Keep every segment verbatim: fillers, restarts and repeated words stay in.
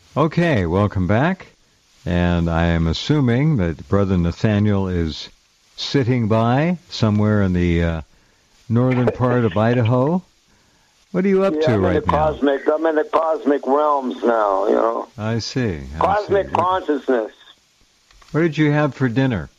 Okay, welcome back. And I am assuming that Brother Nathaniel is sitting by somewhere in the uh, northern part of Idaho. What are you up yeah, to I'm right in the now? Cosmic, I'm in the cosmic realms now, you know. I see. I Cosmic see. What, consciousness. what did you have for dinner?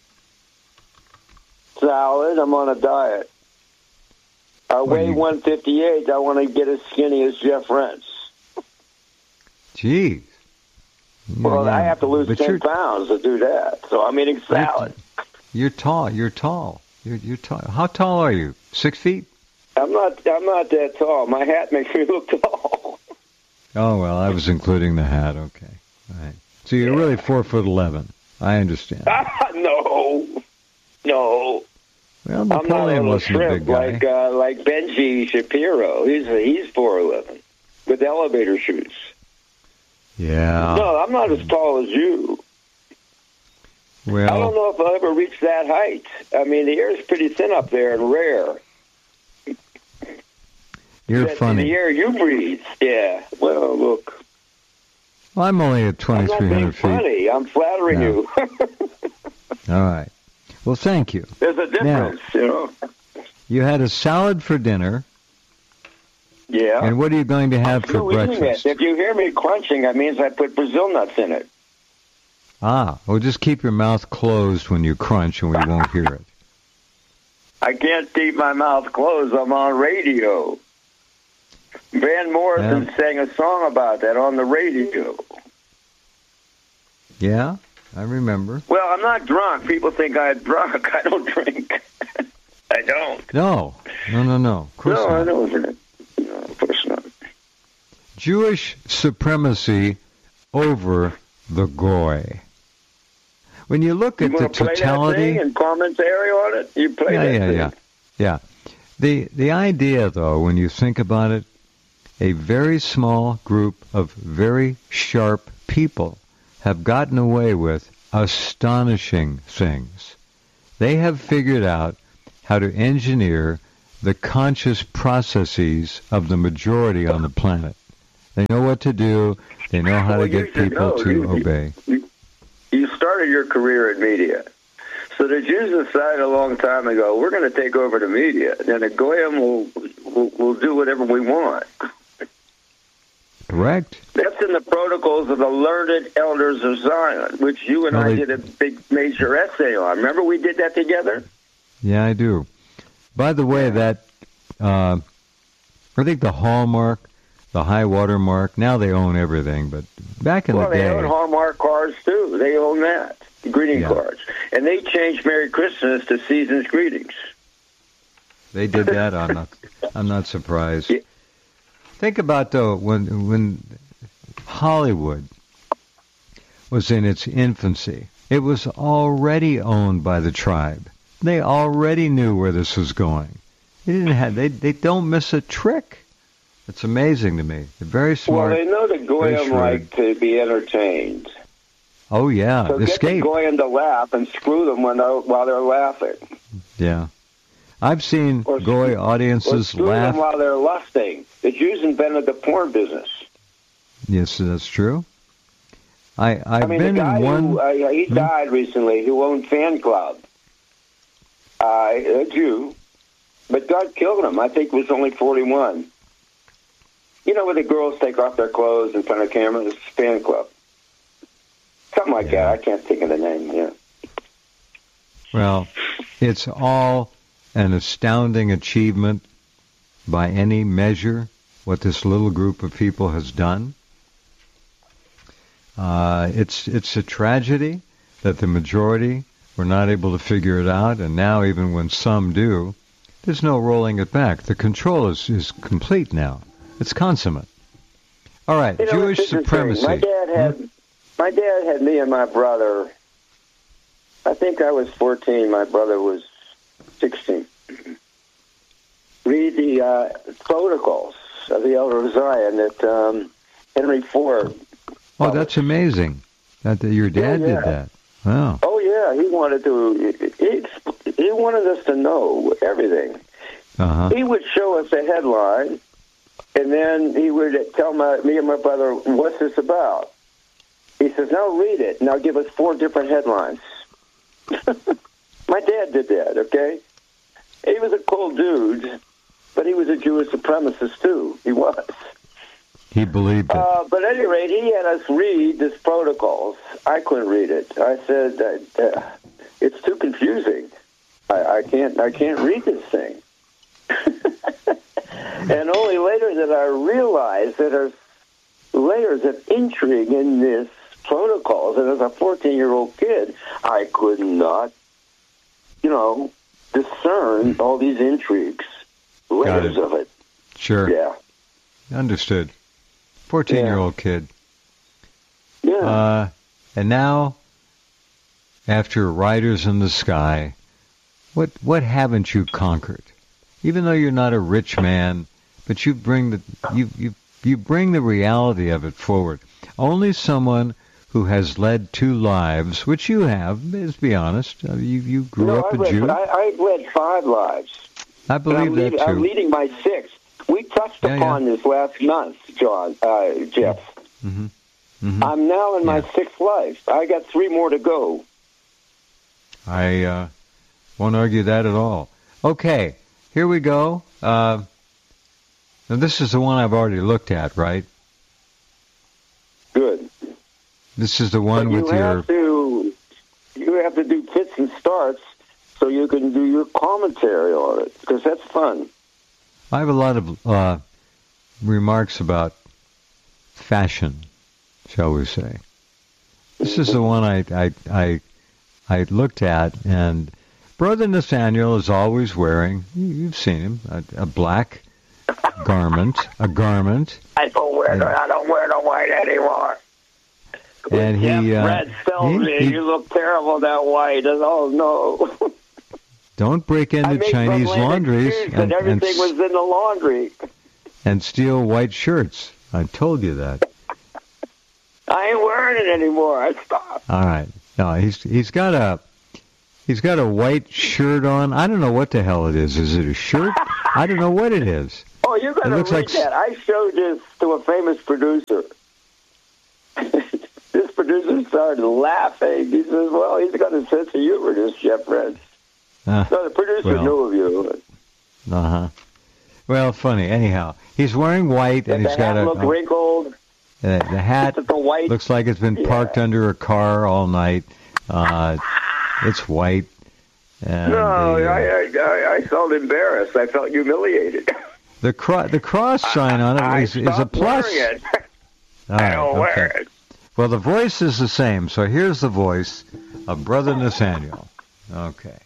Salad. I'm on a diet. I What, weigh you- one fifty-eight. I want to get as skinny as Jeff Rentz. Geez. Yeah, Well, yeah. I have to lose But ten you're, pounds to do that. So I'm eating salad. You're tall. You're tall. You're, you're tall. How tall are you? Six feet? I'm not. I'm not that tall. My hat makes me look tall. Oh, well, I was including the hat. Okay. All right. So you're really four foot eleven. I understand. no, no. Well, I'm not a Napoleon little wasn't a big shrimp guy. like uh, like Benji Shapiro. He's he's four eleven with elevator shoes. Yeah. No, I'm not as tall as you. Well, I don't know if I'll ever reach that height. I mean, the air is pretty thin up there and rare. you're That- funny. The air you breathe. Yeah. Well, look. Well, I'm only at I'm not twenty-three being hundred feet. funny. I'm flattering No. you. All right. Well, thank you. There's a difference, you know. You had a salad for dinner, Yeah. and what are you going to have for You eating breakfast? it. If you hear me crunching, that means I put Brazil nuts in it. Ah, well, just keep your mouth closed when you crunch, and we won't hear it. I can't keep my mouth closed. I'm on radio. Van Morrison Yeah. sang a song about that on the radio. Yeah, I remember. Well, I'm not drunk. People think I'm drunk. I don't drink. I don't. No, no, no, no. Of course No, not. I don't drink. No, of course not. Jewish supremacy over the goy. When you look You at the want to play that totality, thing and commentary on it? You play yeah, that yeah, thing. yeah, yeah. The the idea, though, when you think about it, a very small group of very sharp people have gotten away with astonishing things. They have figured out how to engineer the conscious processes of the majority on the planet. They know what to do. They know how Well, to you get should people know. to You- obey. You started your career in media. So the Jews decided a long time ago, we're going to take over the media. Then the Goyim will, will, will do whatever we want. Correct? That's in the protocols of the learned elders of Zion, which you and Well, I they- did a big major essay on. Remember we did that together? Yeah, I do. By the way, that uh, I think the Hallmark, the high water mark, now they own everything, but back in Well, the they day, own Hallmark cards, too. They own that, greeting Yeah. cards. And they changed Merry Christmas to Season's Greetings. they did that. I'm not. I'm not surprised. Yeah. Think about though when when Hollywood was in its infancy, it was already owned by the tribe. They already knew where this was going. They didn't have. They they don't miss a trick. It's amazing to me. They're very smart. Well, they know the very Goyim shrewd. like to be entertained. Oh yeah, So the get escape. the Goyim to laugh and screw them when they're, while they're laughing. Yeah, I've seen Or goy Or audiences screw laugh. them while they're lusting. The Jews invented the porn business. Yes, that's true. I I've I mean, been the guy in one. who uh, he Hmm? died recently, who owned Fan Club, uh, a Jew, but God killed him. I think he was only forty-one. You know, where the girls take off their clothes in front of cameras, Fan Club, something like Yeah. that. I can't think of the name. Yeah. Well, it's all an astounding achievement by any measure, what this little group of people has done. Uh, it's it's a tragedy that the majority were not able to figure it out, and now even when some do, there's no rolling it back. The control is, is complete now. It's consummate. All right, You know, Jewish it's interesting. supremacy. My dad had Hmm? my dad had me and my brother. I think I was fourteen. My brother was sixteen. Read the uh, protocols of the Elder of Zion that um, Henry Ford. Oh, that's amazing. That, that your dad Yeah, yeah. did that. Wow. Oh yeah, he wanted to. He, he wanted us to know everything. Uh huh. He would show us a headline And then he would tell my, me and my brother, what's this about? He says, now read it. Now give us four different headlines. My dad did that, okay? He was a cool dude, but he was a Jewish supremacist, too. He was. He believed it. Uh, but at any rate, he had us read this protocols. I couldn't read it. I said, uh, uh, it's too confusing. I, I can't I can't read this thing. And only later did I realize that there's layers of intrigue in this protocols. And as a fourteen-year-old kid, I could not, you know, discern all these intrigues, layers of it. Sure. Yeah. Understood. fourteen-year-old yeah. kid. Yeah. Uh, and now, after Riders in the Sky, what what haven't you conquered? Even though you're not a rich man, but you bring the you you you bring the reality of it forward. Only someone who has led two lives, which you have, let's be honest, you you grew no, up I a read, Jew. I, I've led five lives. I believe I'm that leading, too. I'm leading my sixth. We touched yeah, upon yeah. this last month, John, uh, Jeff. Mm-hmm. Mm-hmm. I'm now in my yeah. sixth life. I got three more to go. I uh, won't argue that at all. Okay, here we go. Uh, now this is the one I've already looked at, right? Good. This is the one but you with your... Have to, you have to do fits and starts so you can do your commentary on it, because that's fun. I have a lot of uh, remarks about fashion, shall we say. This is the one I, I, I, I looked at, and Brother Nathaniel is always wearing, you've seen him, a, a black garment, a garment. I don't wear the, I don't wear the white anymore. And he, Jeff uh, Red tells he, me he, you look terrible that white. And, oh no! Don't break into Chinese laundries and, and everything and, was in the laundry. And steal white shirts. I told you that. I ain't wearing it anymore. I stopped. All right. No, he's he's got a he's got a white shirt on. I don't know what the hell it is. Is it a shirt? I don't know what it is. Oh, you're going to read like... that. I showed this to a famous producer. This producer started laughing. He says, well, he's got a sense of humor, this Jeff Red. Uh, so the producer well, knew of you. Uh-huh. Well, funny. Anyhow, he's wearing white, and the he's got hat a... look wrinkled. Uh, the hat the white. looks like it's been parked yeah. under a car all night. Uh, it's white. And no, the, uh, I, I, I felt embarrassed. I felt humiliated. The, cro- the cross sign on it I, is, I is a plus. It. All right, I don't okay. wear it. Well, the voice is the same. So here's the voice of Brother Nathaniel. Okay.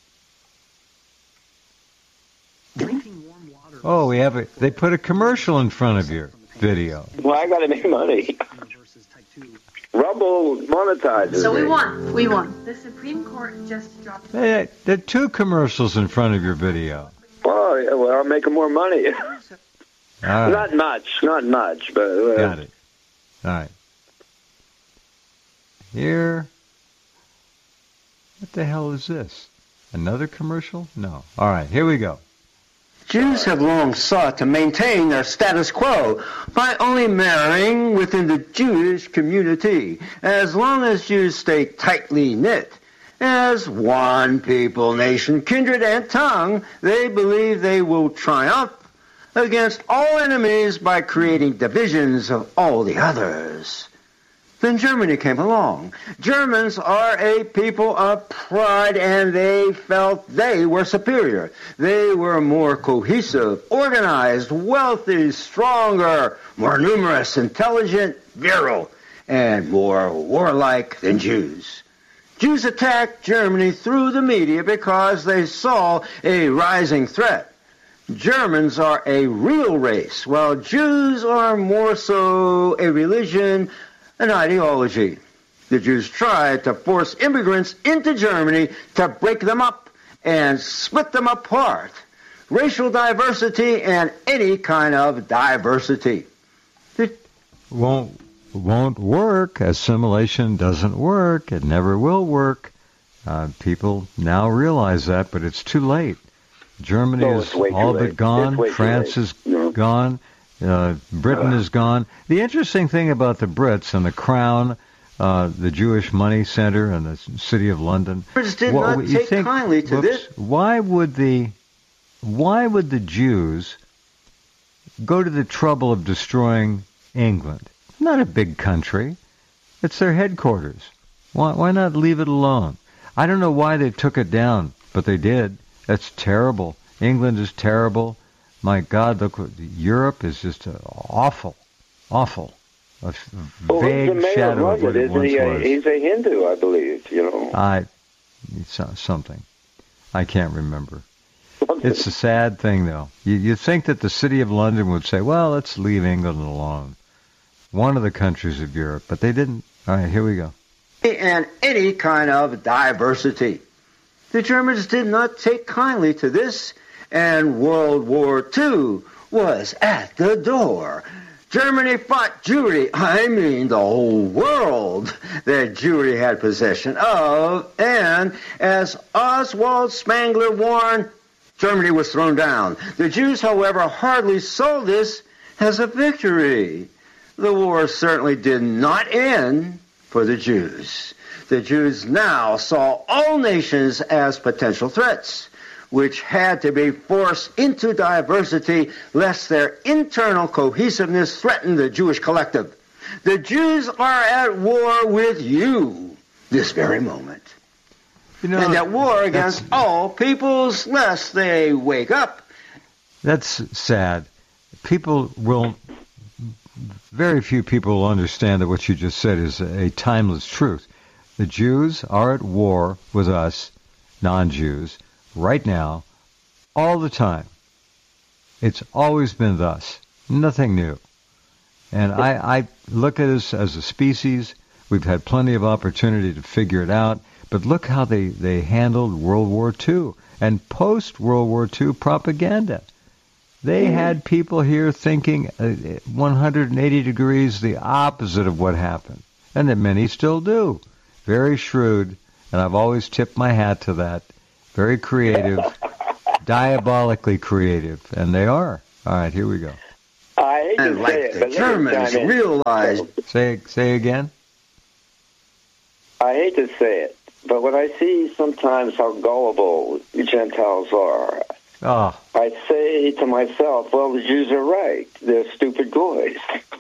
Drinking warm water. Oh, we have a. They put a commercial in front of your video. Well, I got to make money. Rumble monetizes. So we won. We won. The Supreme Court just dropped. Hey, there are two commercials in front of your video. Oh, yeah, well, I'm making more money. All right. Not much, not much, but uh, got it. All right. Here. What the hell is this? Another commercial? No. All right, here we go. Jews have long sought to maintain their status quo by only marrying within the Jewish community. As long as Jews stay tightly knit, as one people, nation, kindred, and tongue, they believe they will triumph against all enemies by creating divisions of all the others. Then Germany came along. Germans are a people of pride, and they felt they were superior. They were more cohesive, organized, wealthy, stronger, more numerous, intelligent, virile, and more warlike than Jews. Jews attacked Germany through the media because they saw a rising threat. Germans are a real race, while Jews are more so a religion, an ideology. The Jews tried to force immigrants into Germany to break them up and split them apart. Racial diversity and any kind of diversity. It won't won't work. Assimilation doesn't work. It never will work. Uh, people now realize that, but it's too late. Germany No, is it's way all too but late. gone. It's way too France late. is No. gone. Uh, Britain is gone. The interesting thing about the Brits and the Crown, uh, the Jewish Money Center and the City of London. Brits did what, not you take think, kindly to whoops, this. Why would the why would the Jews go to the trouble of destroying England? Not a big country. It's their headquarters. Why, why not leave it alone? I don't know why they took it down, but they did. That's terrible. England is terrible. My God, look, what, Europe is just uh, awful, awful. A well, vague he's the mayor shadow of of what London, it isn't once he? was. He's a Hindu, I believe, you know. I, it's uh, something. I can't remember. It's a sad thing, though. You, you'd think that the City of London would say, well, let's leave England alone. One of the countries of Europe, but they didn't. All right, here we go. And any kind of diversity. The Germans did not take kindly to this, and World War Two was at the door. Germany fought Jewry, I mean the whole world that Jewry had possession of, and as Oswald Spengler warned, Germany was thrown down. The Jews, however, hardly saw this as a victory. The war certainly did not end for the Jews. The Jews now saw all nations as potential threats, which had to be forced into diversity lest their internal cohesiveness threaten the Jewish collective. The Jews are at war with you this very moment. You know, and at war against all peoples lest they wake up. That's sad. People will, very few people will understand that what you just said is a timeless truth. The Jews are at war with us, non-Jews, right now, all the time. It's always been thus. Nothing new. And I, I look at us as a species. We've had plenty of opportunity to figure it out. But look how they, they handled World War Two and post-World War Two propaganda. They had people here thinking one hundred eighty degrees the opposite of what happened. And that many still do. Very shrewd. And I've always tipped my hat to that. Very creative. Diabolically creative. And they are. All right, here we go. I hate to And say like it, the but Germans let me realized. Say, say again? I hate to say it, but when I see sometimes how gullible the Gentiles are, Oh. I say to myself, well, the Jews are right. They're stupid goys.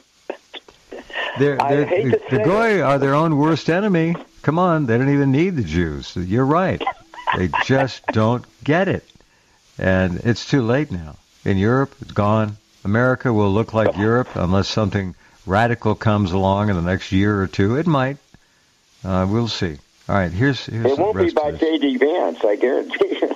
They're, I they're, hate the, to the say Goy it. are their own worst enemy. Come on, they don't even need the Jews. You're right. They just don't get it. And it's too late now. In Europe, it's gone. America will look like Europe unless something radical comes along in the next year or two. It might. Uh, we'll see. All right, here's, here's It the won't be rest by of this. J D Vance, I guarantee you.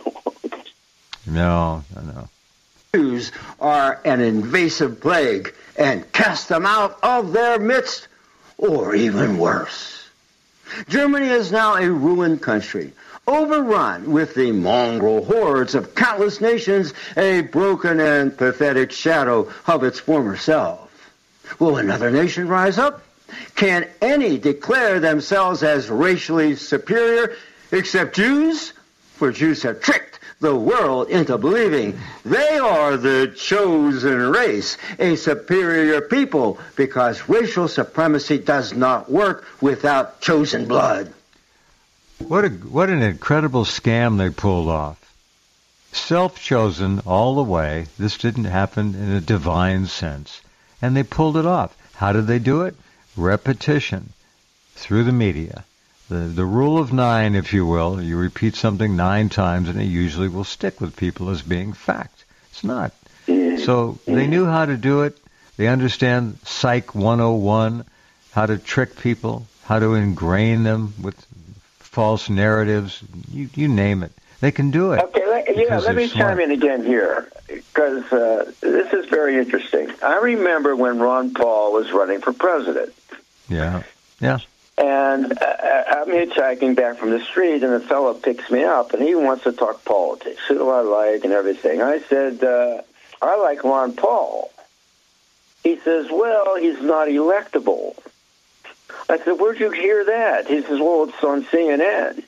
No, no, no. Jews are an invasive plague and cast them out of their midst, or even worse. Germany is now a ruined country, overrun with the mongrel hordes of countless nations, a broken and pathetic shadow of its former self. Will another nation rise up? Can any declare themselves as racially superior except Jews? For Jews have tricked the world into believing they are the chosen race, a superior people, because racial supremacy does not work without chosen blood. What a what an incredible scam they pulled off. Self-chosen all the way. This didn't happen in a divine sense. And they pulled it off. How did they do it? Repetition through the media. The the rule of nine, if you will. You repeat something nine times and it usually will stick with people as being fact. It's not. So they knew how to do it. They understand Psych one oh one, how to trick people, how to ingrain them with false narratives. You you name it. They can do it. Okay, let, yeah, because let me they're smart. chime in again here, because uh, this is very interesting. I remember when Ron Paul was running for president. Yeah, yeah. And uh, I'm hitchhiking back from the street, and a fellow picks me up, and he wants to talk politics. Who do I like and everything? I said, uh, I like Ron Paul. He says, well, he's not electable. I said, where'd you hear that? He says, well, it's on C N N.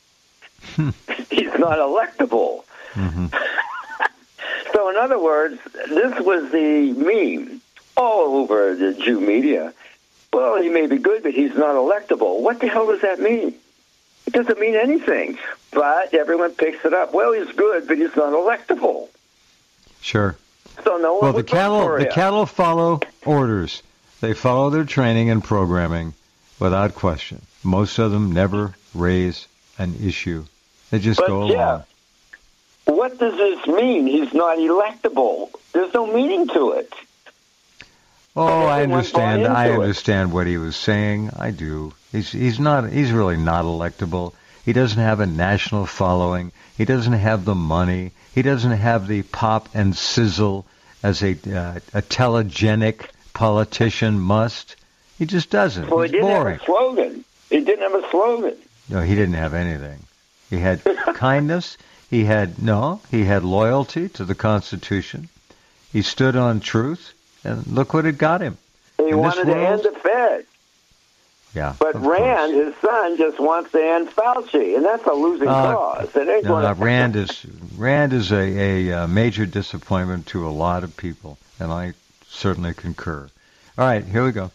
He's not electable. Mm-hmm. So in other words, this was the meme. all over the Jew media. Well, he may be good, but he's not electable. What the hell does that mean? It doesn't mean anything. But everyone picks it up. Well, he's good, but he's not electable. Sure. So no one Well, the would vote cattle for the him. cattle follow orders. They follow their training and programming without question. Most of them never raise an issue. They just But, go yeah. along. What does this mean? He's not electable. There's no meaning to it. Oh, I everyone understand. bought I into it. understand what he was saying. I do. He's he's not. He's really not electable. He doesn't have a national following. He doesn't have the money. He doesn't have the pop and sizzle as a uh, a telegenic politician must. He just doesn't. Well, he He's didn't boring. have a slogan. He didn't have a slogan. No, he didn't have anything. He had kindness. He had no. He had loyalty to the Constitution. He stood on truth, and look what it got him. He In this wanted to world- end the Fed. Yeah, But of Rand, course. his son, just wants to end Fauci, and that's a losing Uh, cause. It ain't No, gonna- no, Rand is Rand is a, a, uh major disappointment to a lot of people, and I certainly concur. All right, here we go.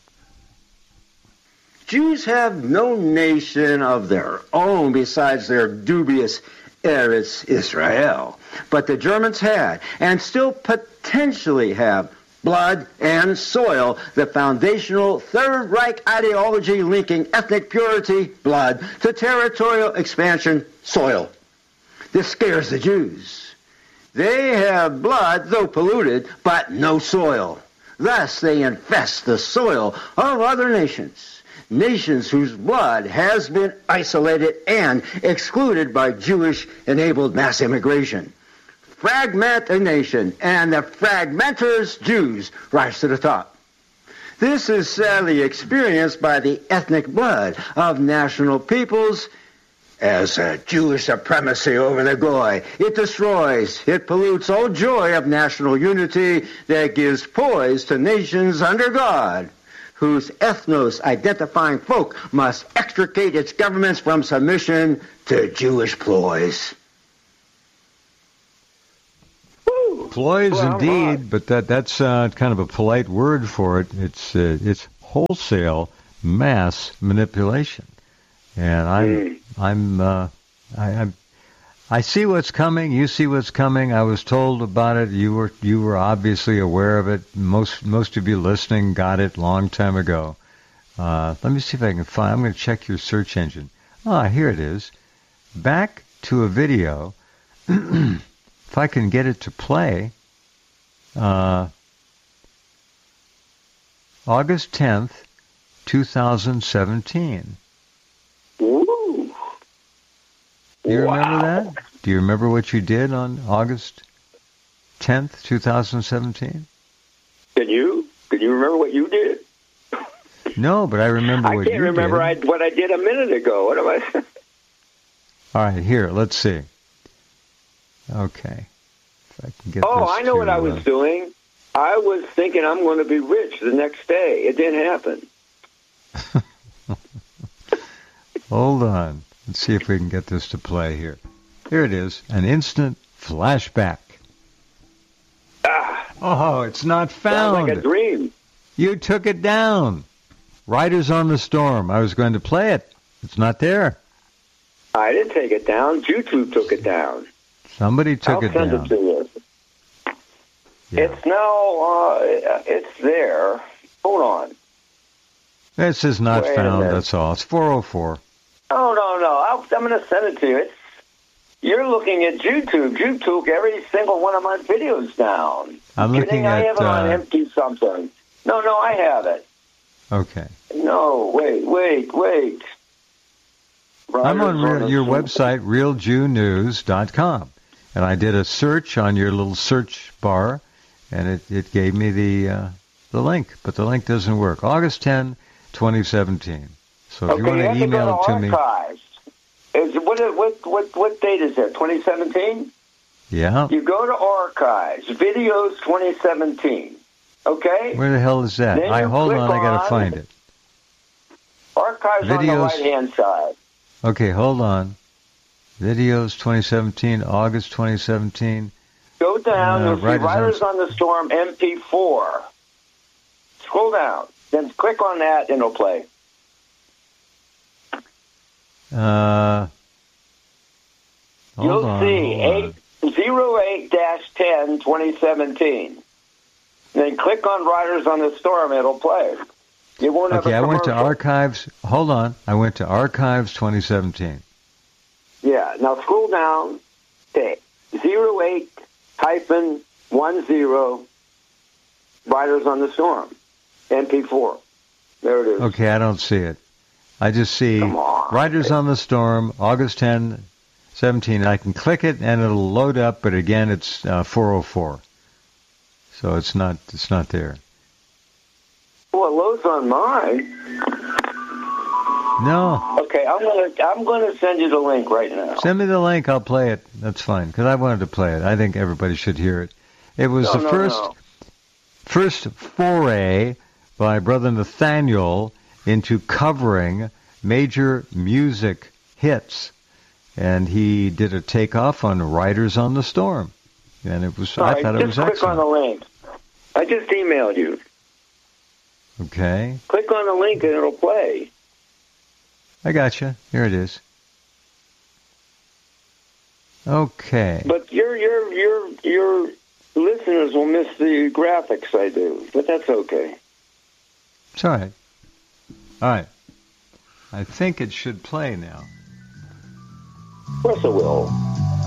Jews have no nation of their own besides their dubious Eretz Israel. But the Germans had, and still potentially have, blood and soil, the foundational Third Reich ideology linking ethnic purity, blood, to territorial expansion, soil. This scares the Jews. They have blood, though polluted, but no soil. Thus they infest the soil of other nations. Nations whose blood has been isolated and excluded by Jewish-enabled mass immigration. Fragment a nation, and the fragmenters, Jews, rise to the top. This is sadly experienced by the ethnic blood of national peoples as a Jewish supremacy over the Goy. It destroys, it pollutes all joy of national unity that gives poise to nations under God, whose ethnos-identifying folk must extricate its governments from submission to Jewish ploys. Ploys Well, indeed, right. but that that's uh, kind of a polite word for it. It's uh, it's wholesale mass manipulation, and I'm Mm. I'm uh, I, I'm I see what's coming. You see what's coming. I was told about it. You were you were obviously aware of it. Most most of you listening got it long time ago. Uh, let me see if I can find. I'm going to check your search engine. Ah, here it is. Back to a video. If I can get it to play, uh, August tenth, twenty seventeen. Ooh. Do you remember Wow. that? Do you remember what you did on August tenth, twenty seventeen? Can you? Can you remember what you did? No, but I remember I what can't you remember did. I, what I did a minute ago. What am I? All right, here, let's see. Okay. If I can get Oh, this I know to, what I was uh, doing. I was thinking I'm going to be rich the next day. It didn't happen. Hold on. Let's see if we can get this to play here. Here it is, an instant flashback. Ah, Oh, it's not sounds found. like a dream. You took it down. Riders on the Storm. I was going to play it. It's not there. I didn't take it down. YouTube took it down. Somebody took I'll it send down. it to you. Yeah. It's now, uh, it's there. Hold on. This is not Wait a found, minute. that's all. It's four oh four. Oh, no, no. I'll, I'm going to send it to you. It's, you're looking at YouTube. You took every single one of my videos down. I'm Kidding? looking I at, have it on uh, empty something. No, no, I have it. Okay. No, wait, wait, wait. I'm on Riders real, your the- website, real jew news dot com. And I did a search on your little search bar, and it, it gave me the uh, the link. But the link doesn't work. August tenth, twenty seventeen. So if Okay, you want you to have to email go it to to me. archives. Is, what, what, what, what date is that, twenty seventeen? Yeah. You go to archives, videos twenty seventeen. Okay? Where the hell is that? Then I you Hold click on, I got to on- find it. Archives on the Videos- right-hand side. Okay, hold on. Videos twenty seventeen, August twenty seventeen. Go down, Uh, you'll see Riders on- Riders on the Storm M P four. scroll down. Then click on that and it'll play. Uh, hold You'll on, see hold on. eight zero eight dash ten twenty seventeen. Then click on Riders on the Storm. It'll play. You won't have Okay, a I went to commercial. Archives. Hold on. I went to Archives twenty seventeen. Yeah. Now scroll down to zero eight hyphen one zero Riders on the Storm. M P four. There it is. Okay, I don't see it. I just see Come on. Riders on the Storm, August tenth, seventeen. I can click it and it'll load up, but again, it's uh, four oh four. So it's not it's not there. Well, it loads on mine. No. Okay, I'm gonna I'm gonna send you the link right now. Send me the link. I'll play it. That's fine because I wanted to play it. I think everybody should hear it. It was No, the no, first no. first foray by Brother Nathaniel into covering major music hits, and he did a takeoff on Riders on the Storm, and it was All I right, thought it just was click excellent. on the link. I just emailed you. Okay, Click on the link and it'll play. I got you. Here it is. Okay. But your your your your listeners will miss the graphics I do, but that's okay. It's all right. All right. I think it should play now. Of course it will.